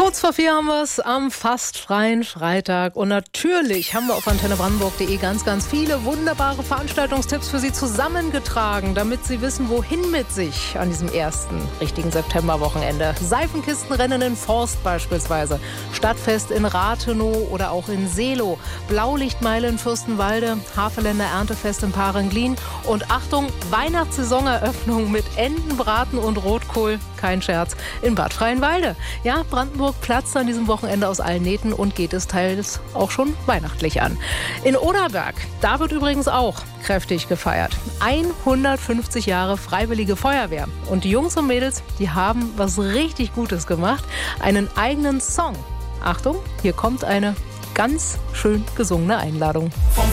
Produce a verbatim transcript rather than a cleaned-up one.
Kurz vor vier haben wir es am fast freien Freitag. Und natürlich haben wir auf antenne brandenburg punkt de ganz, ganz viele wunderbare Veranstaltungstipps für Sie zusammengetragen, damit Sie wissen, wohin mit sich an diesem ersten richtigen Septemberwochenende. Seifenkistenrennen in Forst beispielsweise, Stadtfest in Rathenow oder auch in Seelow, Blaulichtmeile in Fürstenwalde, Hafelländer Erntefest in Parenglin und Achtung, Weihnachtssaisoneröffnung mit Entenbraten und Rotkohl, kein Scherz, in Bad Freienwalde. Ja, Brandenburg platzt an diesem Wochenende aus allen Nähten und geht es teils auch schon weihnachtlich an. In Oderberg, da wird übrigens auch kräftig gefeiert. hundertfünfzig Jahre Freiwillige Feuerwehr. Und die Jungs und Mädels, die haben was richtig Gutes gemacht. Einen eigenen Song. Achtung, hier kommt eine ganz schön gesungene Einladung.